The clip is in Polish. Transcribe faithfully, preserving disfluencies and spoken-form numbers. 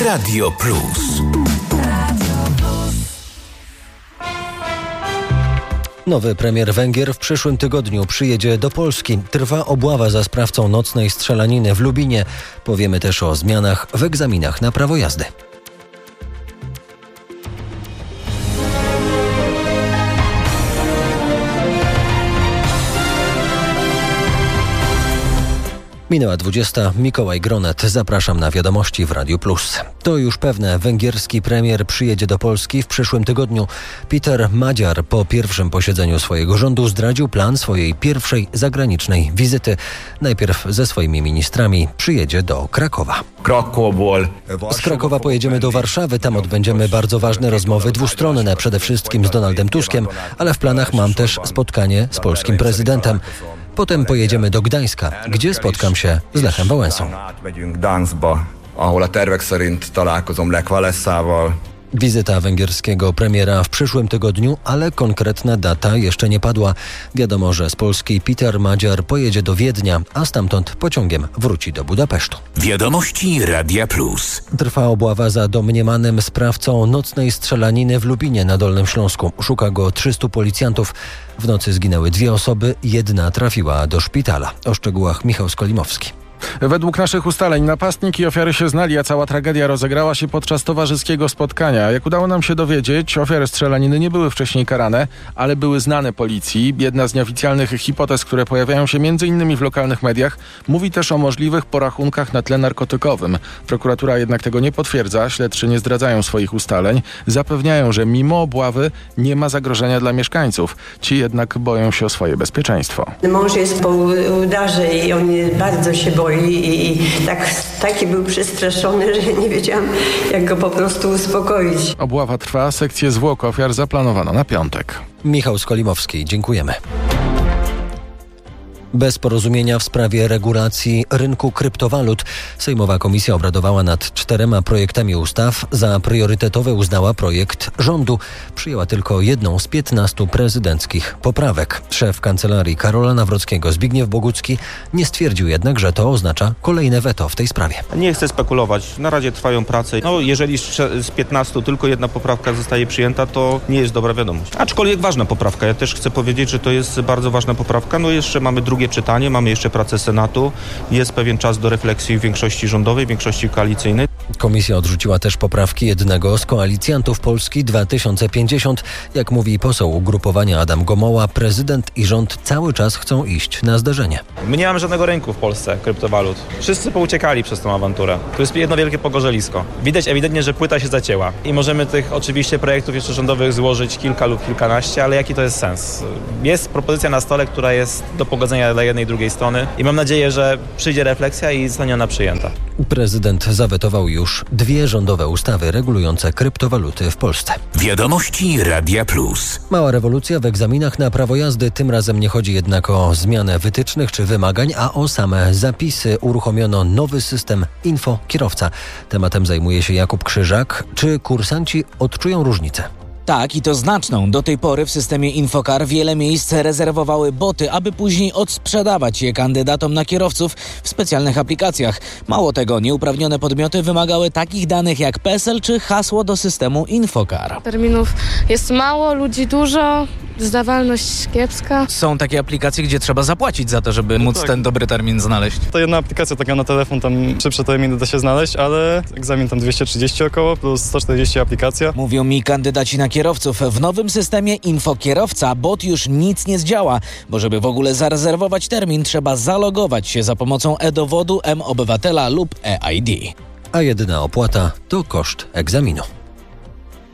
Radio Plus. Nowy premier Węgier w przyszłym tygodniu przyjedzie do Polski. Trwa obława za sprawcą nocnej strzelaniny w Lubinie. Powiemy też o zmianach w egzaminach na prawo jazdy. Minęła dwudziesta. Mikołaj Gronet. Zapraszam na wiadomości w Radiu Plus. To już pewne. Węgierski premier przyjedzie do Polski w przyszłym tygodniu. Peter Magyar po pierwszym posiedzeniu swojego rządu zdradził plan swojej pierwszej zagranicznej wizyty. Najpierw ze swoimi ministrami przyjedzie do Krakowa. Z Krakowa pojedziemy do Warszawy. Tam odbędziemy bardzo ważne rozmowy dwustronne, przede wszystkim z Donaldem Tuskiem, ale w planach mam też spotkanie z polskim prezydentem. Potem pojedziemy do Gdańska, gdzie spotkam się z Lechem Wałęsą. Wizyta węgierskiego premiera w przyszłym tygodniu, ale konkretna data jeszcze nie padła. Wiadomo, że z Polski Peter Magyar pojedzie do Wiednia, a stamtąd pociągiem wróci do Budapesztu. Wiadomości Radia Plus. Trwa obława za domniemanym sprawcą nocnej strzelaniny w Lubinie na Dolnym Śląsku. Szuka go trzystu policjantów. W nocy zginęły dwie osoby, jedna trafiła do szpitala. O szczegółach Michał Skolimowski. Według naszych ustaleń napastnik i ofiary się znali, a cała tragedia rozegrała się podczas towarzyskiego spotkania. Jak udało nam się dowiedzieć, ofiary strzelaniny nie były wcześniej karane, ale były znane policji. Jedna z nieoficjalnych hipotez, które pojawiają się między innymi w lokalnych mediach, mówi też o możliwych porachunkach na tle narkotykowym. Prokuratura jednak tego nie potwierdza, śledczy nie zdradzają swoich ustaleń. Zapewniają, że mimo obławy nie ma zagrożenia dla mieszkańców. Ci jednak boją się o swoje bezpieczeństwo. Mąż jest po udarze i on bardzo się boi. I tak, taki był przestraszony, że nie wiedziałam, jak go po prostu uspokoić. Obława trwa, sekcję zwłok ofiar zaplanowano na piątek. Michał Skolimowski, dziękujemy. Bez porozumienia w sprawie regulacji rynku kryptowalut Sejmowa Komisja obradowała nad czterema projektami ustaw. Za priorytetowy uznała projekt rządu. Przyjęła tylko jedną z piętnastu prezydenckich poprawek. Szef kancelarii Karola Nawrockiego Zbigniew Bogucki nie stwierdził jednak, że to oznacza kolejne weto w tej sprawie. Nie chcę spekulować. Na razie trwają prace. No, jeżeli z piętnastu tylko jedna poprawka zostaje przyjęta, to nie jest dobra wiadomość. Aczkolwiek ważna poprawka. Ja też chcę powiedzieć, że to jest bardzo ważna poprawka. No jeszcze mamy drugie czytanie, mamy jeszcze pracę Senatu, jest pewien czas do refleksji w większości rządowej, w większości koalicyjnej. Komisja odrzuciła też poprawki jednego z koalicjantów Polski dwa tysiące pięćdziesiąt. Jak mówi poseł ugrupowania Adam Gomoła, prezydent i rząd cały czas chcą iść na zderzenie. My nie mamy żadnego rynku w Polsce kryptowalut. Wszyscy pouciekali przez tą awanturę. To jest jedno wielkie pogorzelisko. Widać ewidentnie, że płyta się zacięła. I możemy tych oczywiście projektów jeszcze rządowych złożyć kilka lub kilkanaście, ale jaki to jest sens? Jest propozycja na stole, która jest do pogodzenia dla jednej i drugiej strony i mam nadzieję, że przyjdzie refleksja i zostanie ona przyjęta. Prezydent zawetował już dwie rządowe ustawy regulujące kryptowaluty w Polsce. Wiadomości Radia Plus. Mała rewolucja w egzaminach na prawo jazdy. Tym razem nie chodzi jednak o zmianę wytycznych czy wymagań, a o same zapisy. Uruchomiono nowy system Info Kierowca. Tematem zajmuje się Jakub Krzyżak. Czy kursanci odczują różnicę? Tak, i to znaczną. Do tej pory w systemie Infokar wiele miejsc rezerwowały boty, aby później odsprzedawać je kandydatom na kierowców w specjalnych aplikacjach. Mało tego, nieuprawnione podmioty wymagały takich danych jak P E S E L czy hasło do systemu Infokar. Terminów jest mało, ludzi dużo, zdawalność kiepska. Są takie aplikacje, gdzie trzeba zapłacić za to, żeby móc ten dobry termin znaleźć. To jedna aplikacja taka na telefon, tam szybsze terminy da się znaleźć, ale egzamin tam dwieście trzydzieści około, plus sto czterdzieści aplikacja. Mówią mi kandydaci na kierowców. W nowym systemie Infokierowca bot już nic nie zdziała, bo żeby w ogóle zarezerwować termin, trzeba zalogować się za pomocą e-dowodu, M-Obywatela lub e I D. A jedyna opłata to koszt egzaminu.